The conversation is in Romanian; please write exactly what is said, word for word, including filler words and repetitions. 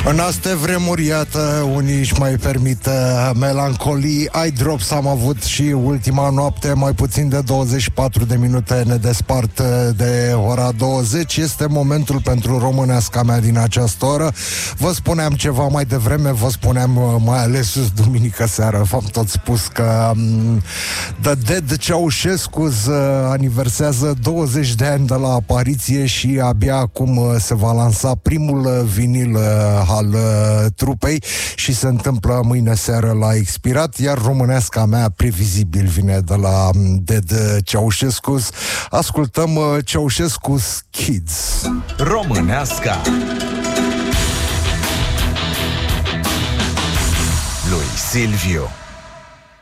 În aste vremuri, iată, unii își mai permit melancolii. Eye drops am avut și ultima noapte, mai puțin de douăzeci și patru de minute ne despart de ora douăzeci. Este momentul pentru româneasca mea din această oră. Vă spuneam ceva mai devreme, vă spuneam mai ales duminică seară, v-am tot spus că um, The Dead Ceaușescu aniversează douăzeci de ani de la apariție și abia acum se va lansa primul vinil al trupei și se întâmplă mâine seară la expirat, iar româneasca mea previzibil vine de la Dead Ceaușescu. Ascultăm Ceaușescu's Kids. Româneasca lui Silviu.